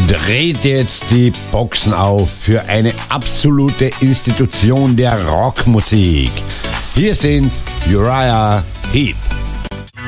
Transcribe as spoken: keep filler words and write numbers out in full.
Dreht jetzt die Boxen auf für eine absolute Institution der Rockmusik. Hier sind Uriah Heep.